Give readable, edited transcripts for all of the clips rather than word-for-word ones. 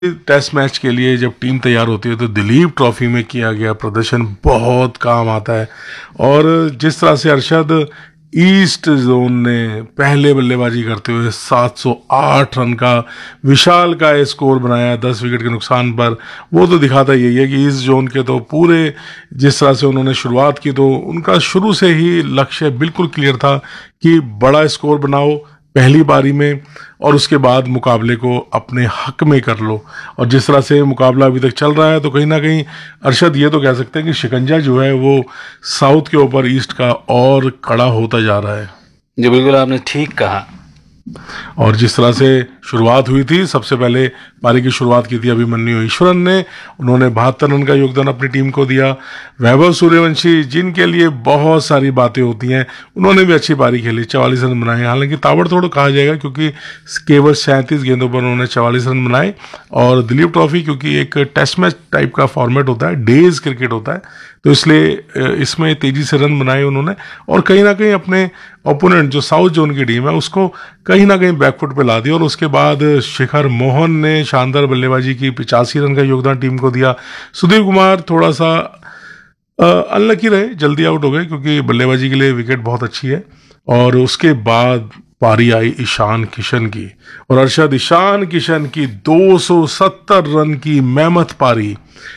Test match के लिए जब टीम तैयार होती है तो दिलीप ट्रॉफी में किया गया प्रदर्शन बहुत काम आता है। और जिस तरह से अरशद ईस्ट जोन ने पहले बल्लेबाजी करते हुए 708 रन का विशाल का स्कोर बनाया 10 विकेट के नुकसान पर, वो तो दिखाता यही है कि ईस्ट जोन के तो पूरे जिस तरह से उन्होंने शुरुआत की तो उनका शुरू से ही लक्ष्य बिल्कुल क्लियर था कि बड़ा स्कोर बनाओ पहली पारी में और उसके बाद मुकाबले को अपने हक में कर लो। और जिस तरह से मुकाबला अभी तक चल रहा है तो कहीं ना कहीं अरशद ये तो कह सकते हैं कि शिकंजा जो है वो साउथ के ऊपर ईस्ट का और कड़ा होता जा रहा है। जी बिल्कुल, आपने ठीक कहा। और जिस तरह से शुरुआत हुई थी, सबसे पहले पारी की शुरुआत की थी अभिमन्यु ईश्वरन ने, उन्होंने 72 रन का योगदान अपनी टीम को दिया। वैभव सूर्यवंशी जिनके लिए बहुत सारी बातें होती हैं, उन्होंने भी अच्छी पारी खेली, 44 रन बनाए, हालांकि ताबड़तोड़ कहा जाएगा क्योंकि केवल 37 गेंदों पर उन्होंने 44 रन बनाए। और दिलीप ट्रॉफी क्योंकि एक टेस्ट मैच टाइप का फॉर्मेट होता है, डेज क्रिकेट होता है, तो इसलिए इसमें तेजी से रन बनाए उन्होंने और कहीं ना कहीं अपने ओपोनेंट जो साउथ जोन की टीम है उसको कहीं ना कहीं बैकफुट पे ला दिया। और उसके बाद शिखर मोहन ने शानदार बल्लेबाजी की, 85 रन का योगदान टीम को दिया। सुधीर कुमार थोड़ा सा अनलकी रहे, जल्दी आउट हो गए क्योंकि बल्लेबाजी के लिए विकेट बहुत अच्छी है। और उसके बाद पारी आई ईशान किशन की, और अरशद ईशान किशन की 270 रन की मेहनत पारी,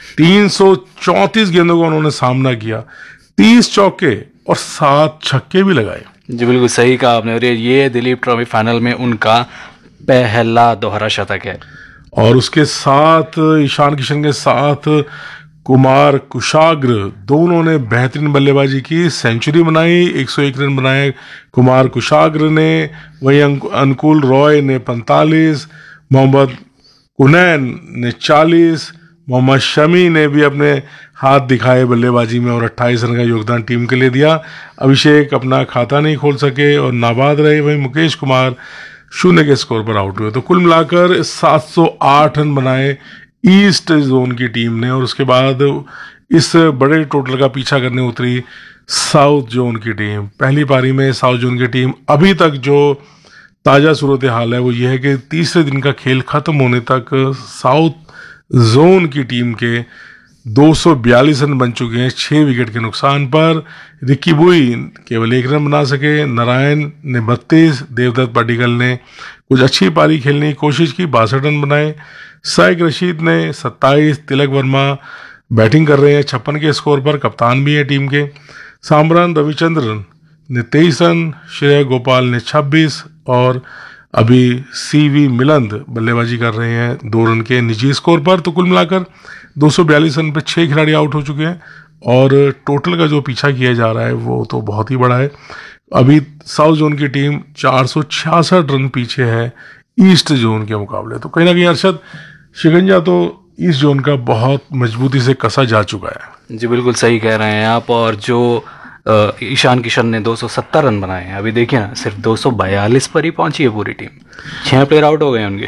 334 गेंदों का उन्होंने सामना किया, 30 चौके और 7 छक्के भी लगाए। जी बिल्कुल सही कहा आपने। और ये दिलीप ट्रॉफी फाइनल में उनका पहला दोहरा शतक है। और उसके साथ ईशान किशन के साथ कुमार कुशाग्र दोनों ने बेहतरीन बल्लेबाजी की, सेंचुरी बनाई, 101 रन बनाए कुमार कुशाग्र ने, वहीं अनुकूल रॉय ने 45, मोहम्मद कुनैन ने 40, मोहम्मद शमी ने भी अपने हाथ दिखाए बल्लेबाजी में और 28 रन का योगदान टीम के लिए दिया। अभिषेक अपना खाता नहीं खोल सके और नाबाद रहे, वहीं मुकेश कुमार 0 के स्कोर पर आउट हुए। तो कुल मिलाकर 708 रन बनाए ईस्ट जोन की टीम ने। और उसके बाद इस बड़े टोटल का पीछा करने उतरी साउथ जोन की टीम। पहली पारी में साउथ जोन की टीम अभी तक जो ताज़ा सूरत हाल है वो ये है कि तीसरे दिन का खेल खत्म होने तक साउथ जोन की टीम के 242 रन बन चुके हैं 6 विकेट के नुकसान पर। रिक्की बुई केवल 1 रन बना सके, नारायण ने 32, देवदत्त पाटिकल ने कुछ अच्छी पारी खेलने की कोशिश की, 62 रन बनाए, साइक रशीद ने 27, तिलक वर्मा बैटिंग कर रहे हैं 56 के स्कोर पर, कप्तान भी है टीम के, सामरान रविचंद्रन ने 23 रन, श्रेय गोपाल ने 26 और अभी सीवी मिलंद बल्लेबाजी कर रहे हैं 2 रन के निजी स्कोर पर। तो कुल मिलाकर 242 रन पे 6 खिलाड़ी आउट हो चुके हैं और टोटल का जो पीछा किया जा रहा है वो तो बहुत ही बड़ा है। अभी साउथ जोन की टीम 466 रन पीछे है ईस्ट जोन के मुकाबले। तो कहीं ना कहीं अरशद शिकंजा तो ईस्ट जोन का बहुत मजबूती से कसा जा चुका है। जी बिल्कुल सही कह रहे हैं आप। और जो ईशान किशन ने 270 रन बनाए हैं, अभी देखिए ना सिर्फ 242 पर ही पहुंची है पूरी टीम, 6 प्लेयर आउट हो गए उनके।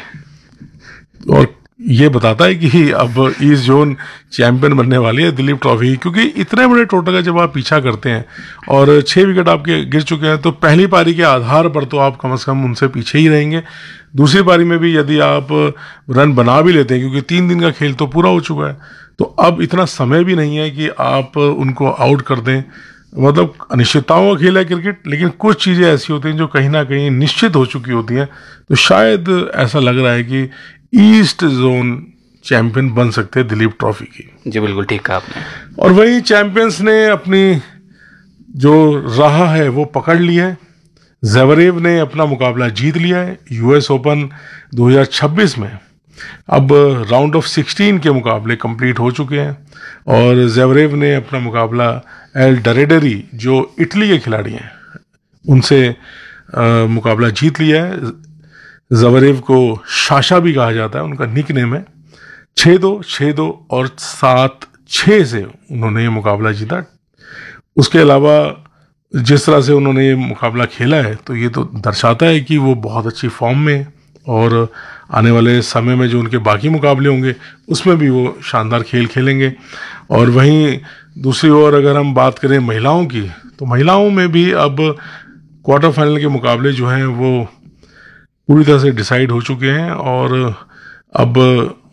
और ये बताता है कि अब ईस्ट जोन चैंपियन बनने वाली है दिलीप ट्रॉफी, क्योंकि इतने बड़े टोटल का जब आप पीछा करते हैं और 6 विकेट आपके गिर चुके हैं तो पहली पारी के आधार पर तो आप कम से कम उनसे पीछे ही रहेंगे। दूसरी पारी में भी यदि आप रन बना भी लेते हैं, क्योंकि 3 दिन का खेल तो पूरा हो चुका है, तो अब इतना समय भी नहीं है कि आप उनको आउट कर दें। मतलब अनिश्चितताओं का खेल है क्रिकेट, लेकिन कुछ चीज़ें ऐसी होती हैं जो कहीं ना कहीं निश्चित हो चुकी होती हैं। तो शायद ऐसा लग रहा है कि ईस्ट जोन चैंपियन बन सकते हैं दिलीप ट्रॉफी की। जी बिल्कुल ठीक कहा आपने। और वही चैंपियंस ने अपनी जो राह है वो पकड़ ली है। ज़ेवरेव ने अपना मुकाबला जीत लिया है यूएस ओपन 2026 में। अब राउंड ऑफ 16 के मुकाबले कंप्लीट हो चुके हैं और ज़ेवरेव ने अपना मुकाबला एल डरेडरी जो इटली के खिलाड़ी हैं उनसे मुकाबला जीत लिया है। ज़ेवरेव को शाशा भी कहा जाता है, उनका निक नेम है। 6-2, 6-2 और 7-6 से उन्होंने ये मुकाबला जीता। उसके अलावा जिस तरह से उन्होंने ये मुकाबला खेला है तो ये तो दर्शाता है कि वो बहुत अच्छी फॉर्म में है और आने वाले समय में जो उनके बाकी मुकाबले होंगे उसमें भी वो शानदार खेल खेलेंगे। और वहीं दूसरी ओर अगर हम बात करें महिलाओं की, तो महिलाओं में भी अब क्वार्टर फाइनल के मुकाबले जो हैं वो पूरी तरह से डिसाइड हो चुके हैं और अब